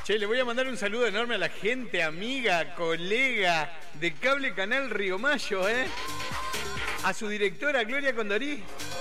Che, le voy a mandar un saludo enorme a la gente, amiga, colega de Cable Canal Río Mayo, ¿eh? A su directora, Gloria Condorí.